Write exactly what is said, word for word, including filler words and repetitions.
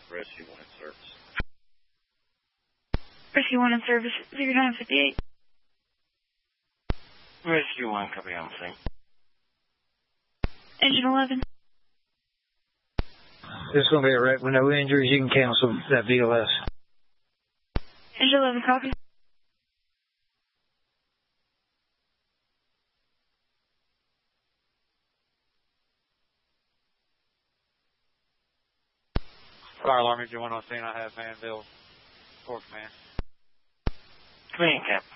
Rescue one in service. Rescue one in service, zero nine fifty-eight. Rescue one, copy on the scene. Engine eleven. This is going to be a wreck with no injuries. You can cancel that V L S. Engine eleven, copy. Fire alarm engine one on scene. I have Manville, fourth man. Come in, Cap.